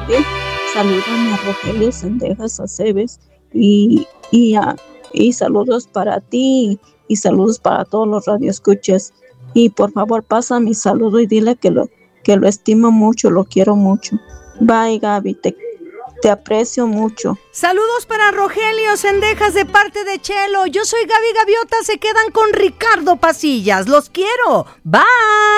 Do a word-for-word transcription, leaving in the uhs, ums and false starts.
ti. Salúdame a Rogelio Sendejas Aceves y, y, a, y saludos para ti y saludos para todos los radioescuchas. Y por favor pasa mi saludo y dile que lo, que lo estimo mucho, lo quiero mucho. Bye, Gaby, te, te aprecio mucho. Saludos para Rogelio Sendejas de parte de Chelo. Yo soy Gaby Gaviota, se quedan con Ricardo Pasillas. Los quiero. Bye.